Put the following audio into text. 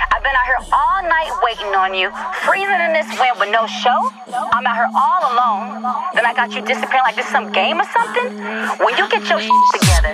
I've been out here all night waiting on you, freezing in this wind with no show. I'm out here all alone. Then I got you disappearing like this some game or something. When you get your together,